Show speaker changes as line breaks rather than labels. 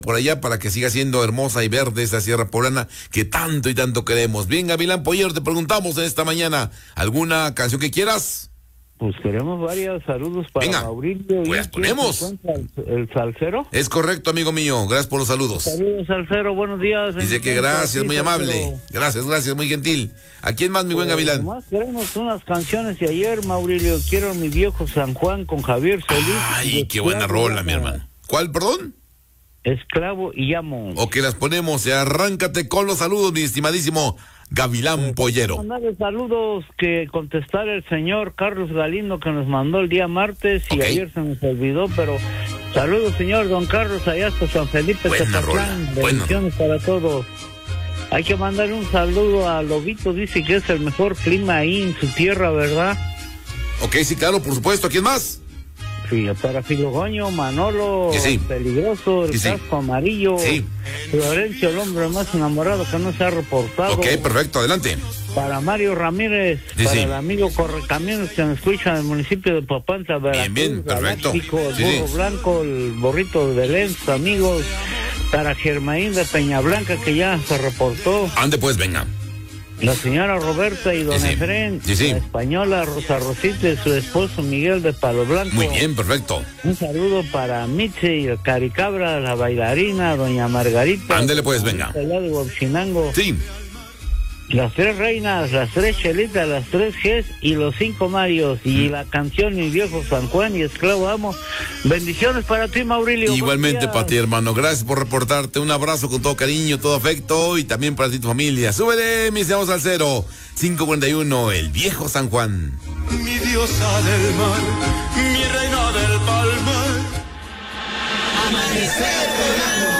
por allá para que siga siendo hermosa y verde esta Sierra Poblana que tanto y tanto queremos. Bien, Gavilán Pollero, te preguntamos en esta mañana, ¿alguna canción que quieras?
Pues queremos varios saludos para Mauricio.
Pues ponemos.
¿El salsero?
Es correcto, amigo mío. Gracias por los saludos.
Saludos, salsero. Buenos días.
Dice que gracias, muy amable. Gracias, muy gentil. ¿A quién más, mi buen Gavilán?
Más queremos unas canciones de ayer, Mauricio. Quiero mi viejo San Juan con Javier Solís.
Ay, qué buena rola, mi hermano. ¿Cuál, perdón?
Esclavo y llamo.
Ok, las ponemos. Arráncate con los saludos, mi estimadísimo Gavilán Pollero.
Mandarle saludos que contestar el señor Carlos Galindo que nos mandó el día martes y ayer se nos olvidó, pero saludos, señor don Carlos, allá hasta San Felipe.
Buena rola.
Bendiciones para todos. Hay que mandarle un saludo a Lobito, dice que es el mejor clima ahí en su tierra, ¿verdad?
Ok, sí, claro, por supuesto. ¿A quién más?
Para Filogoño, Manolo,
sí.
Peligroso, el casco amarillo, Florencio, el hombre más enamorado que no se ha reportado.
Ok, perfecto, adelante.
Para Mario Ramírez, para el amigo Correcaminos que nos escucha en el municipio de Papantla, Veracruz.
Bien, perfecto.
El burro blanco, el borrito de Belén, sus amigos. Para Germaín de Peñablanca que ya se reportó.
Ande pues, venga.
La señora Roberta y don Efren, la española Rosa Rosita y su esposo Miguel de Palo Blanco.
Muy bien, perfecto.
Un saludo para Mitzi y el Caricabra, la bailarina, doña Margarita.
Ándele pues, venga.
De Bobchinango.
Sí.
Las tres reinas, las tres chelitas, las tres Gs y los 5 Marios. Y la canción Mi Viejo San Juan y Esclavo Amo. Bendiciones para ti, Mauricio.
Igualmente para ti, hermano. Gracias por reportarte. Un abrazo con todo cariño, todo afecto y también para ti tu familia. Súbele, mis al 541, El Viejo San Juan.
Mi diosa del mar, mi reina del palmar. Amanecer.